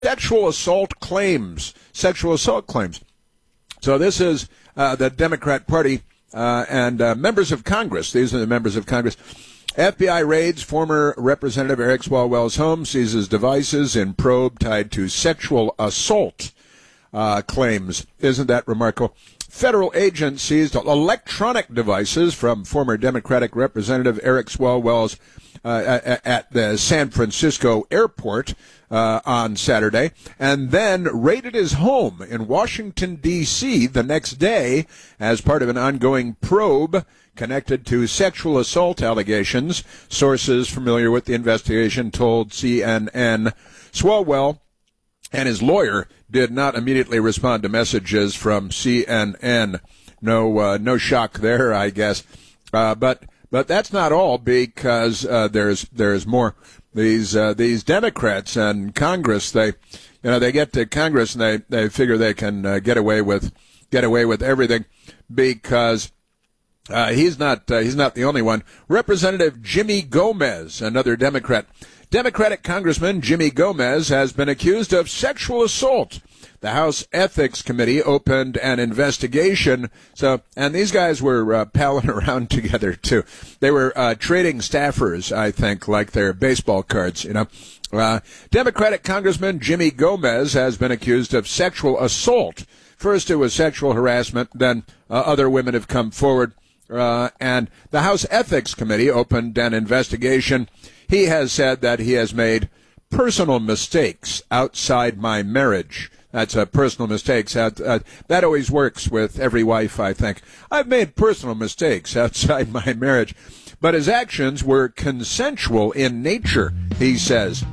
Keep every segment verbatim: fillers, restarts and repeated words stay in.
sexual assault claims. Sexual assault claims. So this is uh, the Democrat Party uh, and uh, members of Congress. These are the members of Congress. F B I raids former Representative Eric Swalwell's home, seizes devices in probe tied to sexual assault uh, claims. Isn't that remarkable? Federal agents seized electronic devices from former Democratic Representative Eric Swalwell's uh, at the San Francisco airport uh, on Saturday, and then raided his home in Washington, D C the next day as part of an ongoing probe connected to sexual assault allegations. Sources familiar with the investigation told C N N Swalwell and his lawyer did not immediately respond to messages from C N N. No, uh, no shock there, I guess. Uh, but, but that's not all, because uh, there's there's more. These uh, these Democrats and Congress, they, you know, they get to Congress and they, they figure they can uh, get away with get away with everything, because uh, he's not uh, he's not the only one. Representative Jimmy Gomez, another Democrat. Democratic Congressman Jimmy Gomez has been accused of sexual assault. The House Ethics Committee opened an investigation. So, and these guys were uh, palling around together too. They were uh, trading staffers, I think, like their baseball cards. You know, uh, Democratic Congressman Jimmy Gomez has been accused of sexual assault. First, it was sexual harassment. Then uh, other women have come forward, uh, and the House Ethics Committee opened an investigation. He has said that he has made personal mistakes outside my marriage. That's a uh, personal mistakes. Uh, uh, that always works with every wife, I think. I've made personal mistakes outside my marriage. But his actions were consensual in nature, he says.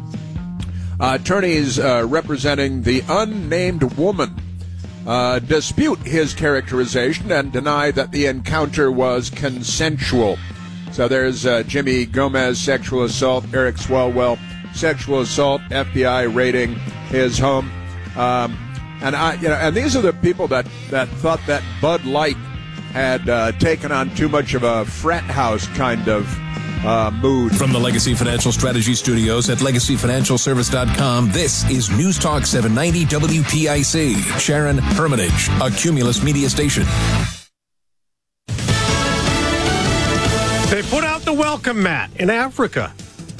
Uh, attorneys uh, representing the unnamed woman uh, dispute his characterization and deny that the encounter was consensual. So there's uh, Jimmy Gomez, sexual assault, Eric Swalwell, sexual assault, F B I raiding his home. Um, and I, you know, and these are the people that, that thought that Bud Light had uh, taken on too much of a frat house kind of uh, mood. From the Legacy Financial Strategy Studios at legacy financial service dot com, this is News Talk seven ninety W P I C. Sharon Hermitage, a Cumulus media station. They put out the welcome mat in Africa.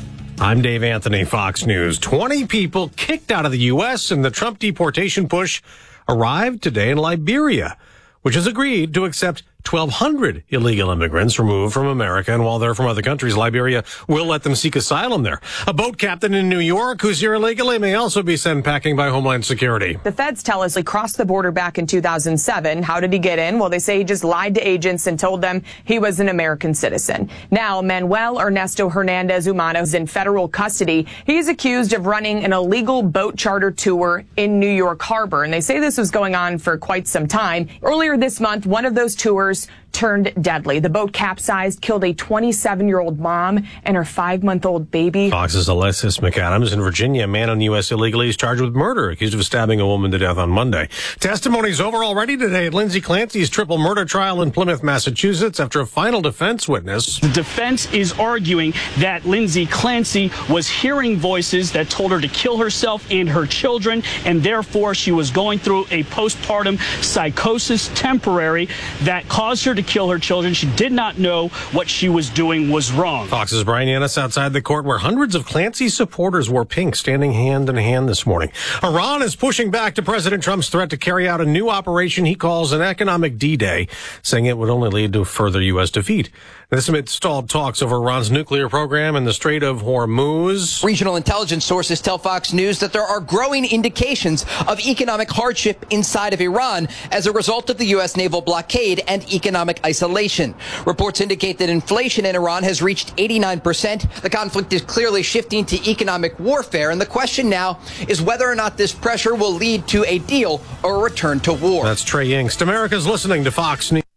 I'm Dave Anthony, Fox News. twenty people kicked out of the U S in the Trump deportation push arrived today in Liberia, which has agreed to accept twelve hundred illegal immigrants removed from America. And while they're from other countries, Liberia will let them seek asylum there. A boat captain in New York who's here illegally may also be sent packing by Homeland Security. The feds tell us he crossed the border back in two thousand seven. How did he get in? Well, they say he just lied to agents and told them he was an American citizen. Now, Manuel Ernesto Hernandez Humano is in federal custody. He's accused of running an illegal boat charter tour in New York Harbor. And they say this was going on for quite some time. Earlier this month, one of those tours turned deadly. The boat capsized, killed a twenty-seven-year-old mom and her five-month-old baby. Fox's Alexis McAdams. In Virginia, a man in the U S illegally is charged with murder, accused of stabbing a woman to death on Monday. Testimony's over already today at Lindsay Clancy's triple murder trial in Plymouth, Massachusetts, after a final defense witness. The defense is arguing that Lindsay Clancy was hearing voices that told her to kill herself and her children, and therefore she was going through a postpartum psychosis temporary that caused her to kill her children. She did not know what she was doing was wrong. Fox's Brian Yanis outside the court where hundreds of Clancy supporters wore pink, standing hand in hand this morning. Iran is pushing back to President Trump's threat to carry out a new operation he calls an economic D-Day, saying it would only lead to further U S defeat. This amid stalled talks over Iran's nuclear program in the Strait of Hormuz. Regional intelligence sources tell Fox News that there are growing indications of economic hardship inside of Iran as a result of the U S naval blockade and economic isolation. Reports indicate that inflation in Iran has reached eighty-nine percent. The conflict is clearly shifting to economic warfare, and the question now is whether or not this pressure will lead to a deal or a return to war. That's Trey Yingst. America's listening to Fox News.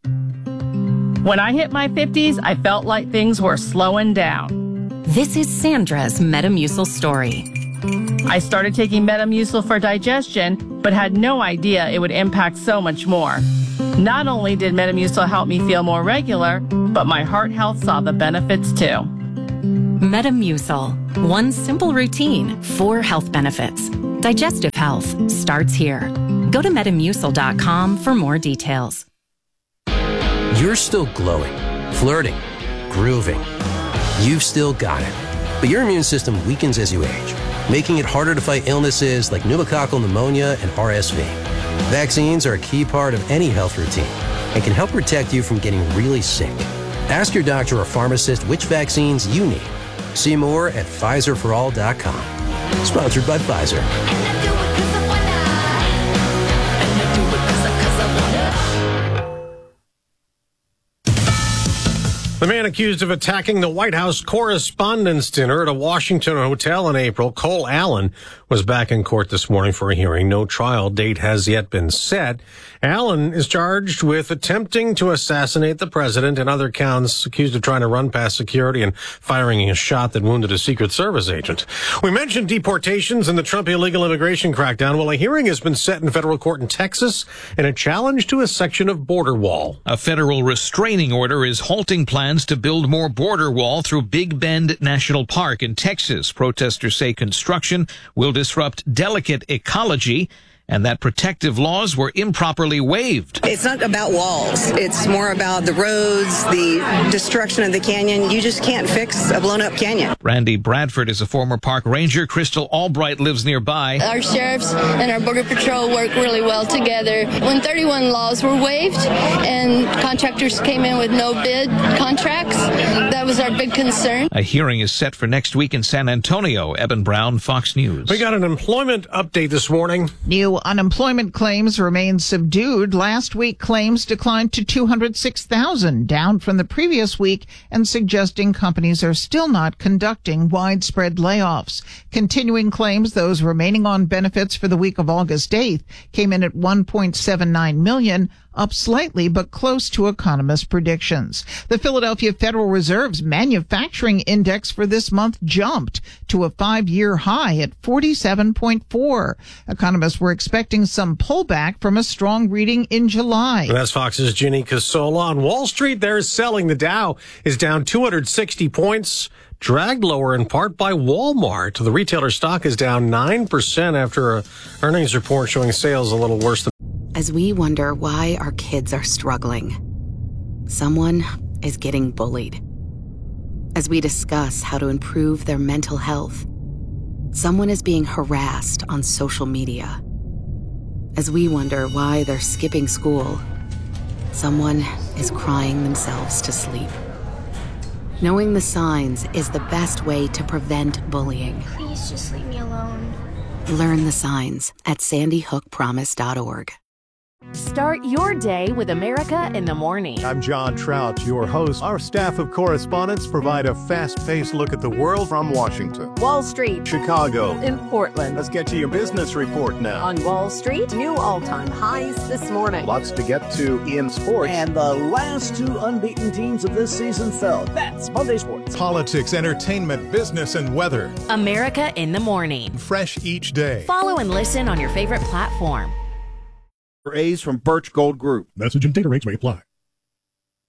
When I hit my fifties, I felt like things were slowing down. This is Sandra's Metamucil story. I started taking Metamucil for digestion, but had no idea it would impact so much more. Not only did Metamucil help me feel more regular, but my heart health saw the benefits too. Metamucil. One simple routine, four health benefits. Digestive health starts here. Go to Metamucil dot com for more details. You're still glowing, flirting, grooving. You've still got it. But your immune system weakens as you age, making it harder to fight illnesses like pneumococcal pneumonia and R S V. Vaccines are a key part of any health routine and can help protect you from getting really sick. Ask your doctor or pharmacist which vaccines you need. See more at Pfizer for all dot com. Sponsored by Pfizer. The man accused of attacking the White House Correspondents' Dinner at a Washington hotel in April, Cole Allen, was back in court this morning for a hearing. No trial date has yet been set. Allen is charged with attempting to assassinate the president and other counts, accused of trying to run past security and firing a shot that wounded a Secret Service agent. We mentioned deportations and the Trump illegal immigration crackdown. Well, a hearing has been set in federal court in Texas in a challenge to a section of border wall. A federal restraining order is halting plans to build more border wall through Big Bend National Park in Texas. Protesters say construction will disrupt delicate ecology and that protective laws were improperly waived. It's not about walls. It's more about the roads, the destruction of the canyon. You just can't fix a blown-up canyon. Randy Bradford is a former park ranger. Crystal Albright lives nearby. Our sheriffs and our border patrol work really well together. When thirty-one laws were waived and contractors came in with no bid contracts, that was our big concern. A hearing is set for next week in San Antonio. Eben Brown, Fox News. We got an employment update this morning. New unemployment claims remain subdued. Last week, claims declined to two hundred six thousand, down from the previous week, and suggesting companies are still not conducting widespread layoffs. Continuing claims, those remaining on benefits for the week of August eighth, came in at one point seven nine million, up slightly but close to economists' predictions. The Philadelphia Federal Reserve's manufacturing index for this month jumped to a five-year high at forty-seven point four. Economists were expecting some pullback from a strong reading in July. That's Fox's Ginny Casola. On Wall Street, they're selling. The Dow is down two hundred sixty points, dragged lower in part by Walmart. The retailer stock is down nine percent after a earnings report showing sales a little worse than. As we wonder why our kids are struggling, someone is getting bullied. As we discuss how to improve their mental health, someone is being harassed on social media. As we wonder why they're skipping school, someone is crying themselves to sleep. Knowing the signs is the best way to prevent bullying. Please just leave me alone. Learn the signs at sandy hook promise dot org. Start your day with America in the Morning. I'm John Trout, your host. Our staff of correspondents provide a fast-paced look at the world from Washington, Wall Street, Chicago, in Portland. Let's get to your business report now. On Wall Street, new all-time highs this morning. Lots to get to in sports. And the last two unbeaten teams of this season fell. That's Monday Sports. Politics, entertainment, business, and weather. America in the Morning. Fresh each day. Follow and listen on your favorite platform. For A's from Birch Gold Group. Message and data rates may apply.